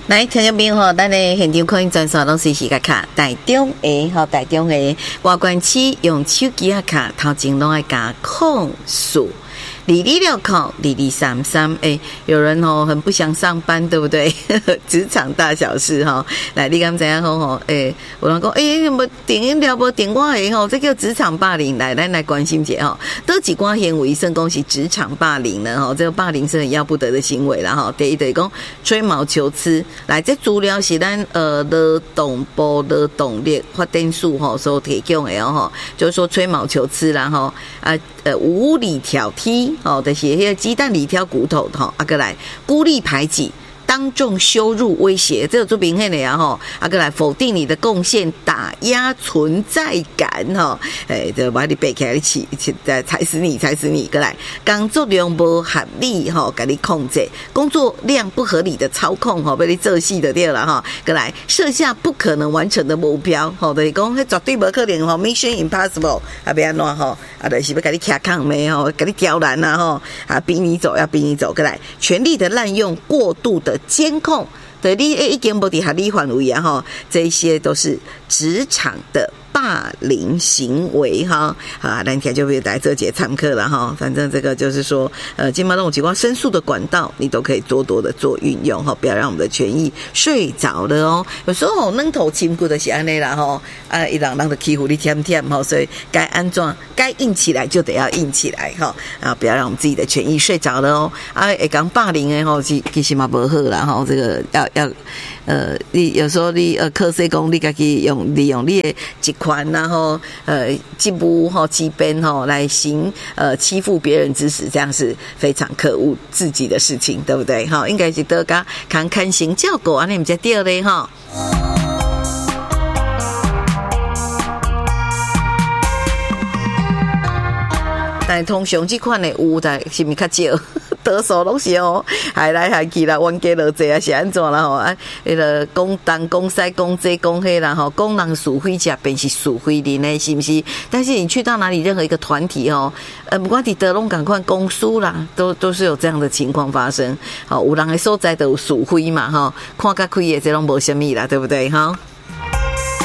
来，听众朋友吼，咱的现场可以转刷拢是时间卡，台中的外关区用手机啊卡，头前拢爱加控诉。22602233，有人很不想上班，对不对？职场大小事来，你敢知影有人讲无订饮料无订我的这叫职场霸凌。来，咱来关心一下倒一寡行为算讲是职场霸凌呢？这个霸凌是很要不得的行为啦第一就是讲吹毛求疵。来，这资料是咱劳动部劳动力发展署所提供的就是说吹毛求疵啦无理挑剔就是迄个鸡蛋里挑骨头过来孤立排挤。当众羞辱威胁，这个做明显的过来否定你的贡献，打压存在感就把你背起来踩死你过来工作量不合理给你控制，工作量不合理的操控被你做死就对了过来设下不可能完成的目标就是讲迄绝对不可能Mission Impossible 要安怎就是要给你卡抗没给你刁难逼你走过来权力的滥用过度的监控的你已经不伫合理范围这些都是职场的霸凌行为咱听就不来这节参课了反正这个就是说现在这种情况申诉的管道你都可以多多的做运用不要让我们的权益睡着了有时候软头深骨就是这样啦一人就欺负你甜所以该安怎该硬起来就得要硬起来不要让我们自己的权益睡着了会讲霸凌的其实嘛不好啦这个要你有时候你科学讲你自己利用你的一款然后进步欺骗来行欺负别人之实，这样是非常可恶自己的事情，对不对应该是大家看行教果安尼不才对咧但通常这款的有在是不是较少多数拢是害来害去啦，冤家路济是安怎啦那个讲东讲西讲这讲迄啦讲人是非者便是是非人的，是不是？但是你去到哪里任何一个团体不管你得拢赶快公司啦，都是有这样的情况发生有人的所在都有是非嘛看甲开的这拢无什么啦，对不对